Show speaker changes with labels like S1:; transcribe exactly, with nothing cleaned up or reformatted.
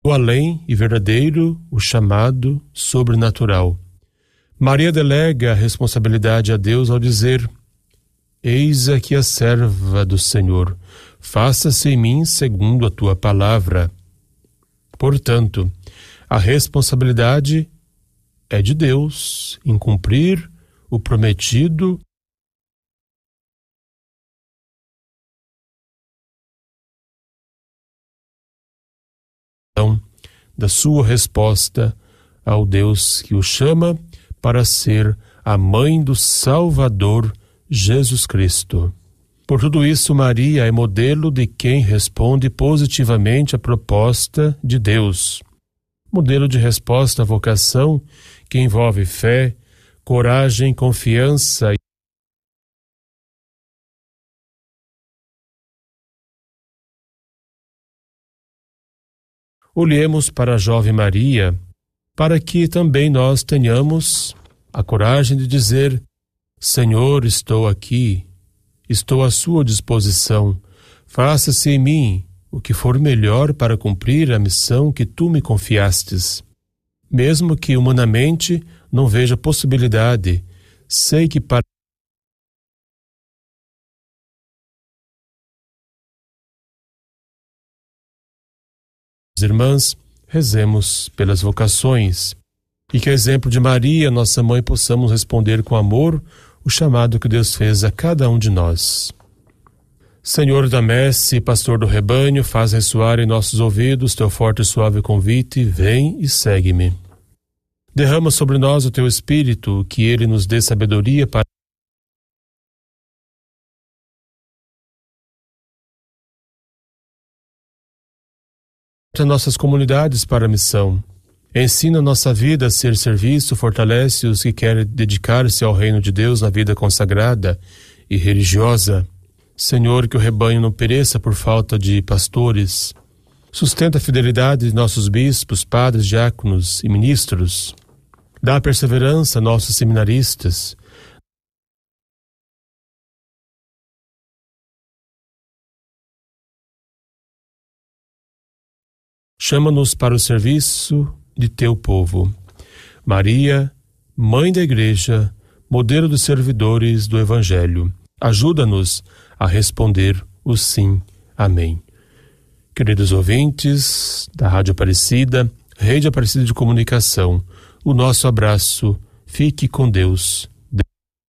S1: o além e verdadeiro, o chamado sobrenatural. Maria delega a responsabilidade a Deus ao dizer: eis aqui a serva do Senhor, faça-se em mim segundo a tua palavra. Portanto, a responsabilidade é de Deus em cumprir o prometido da sua resposta ao Deus que o chama para ser a mãe do Salvador Jesus Cristo. Por tudo isso, Maria é modelo de quem responde positivamente à proposta de Deus. Modelo de resposta à vocação que envolve fé, coragem, confiança e olhemos para a jovem Maria, para que também nós tenhamos a coragem de dizer: Senhor, estou aqui, estou à sua disposição, faça-se em mim o que for melhor para cumprir a missão que tu me confiastes. Mesmo que humanamente não veja possibilidade, sei que para irmãs, rezemos pelas vocações e que, a exemplo de Maria, nossa mãe, possamos responder com amor o chamado que Deus fez a cada um de nós. Senhor da messe, pastor do rebanho, faz ressoar em nossos ouvidos teu forte e suave convite: vem e segue-me. Derrama sobre nós o teu Espírito, que ele nos dê sabedoria para nossas comunidades para a missão. Ensina nossa vida a ser serviço, fortalece os que querem dedicar-se ao reino de Deus na vida consagrada e religiosa. Senhor, que o rebanho não pereça por falta de pastores. Sustenta a fidelidade de nossos bispos, padres, diáconos e ministros. Dá perseverança a nossos seminaristas. Chama-nos para o serviço de teu povo. Maria, Mãe da Igreja, modelo dos servidores do Evangelho, ajuda-nos a responder o sim. Amém. Queridos ouvintes da Rádio Aparecida, Rede Aparecida de Comunicação, o nosso abraço. Fique com Deus.